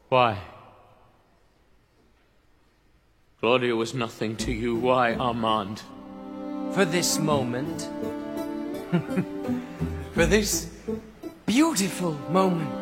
Why? Claudia was nothing to you. Why, Armand? For this moment. For this beautiful moment.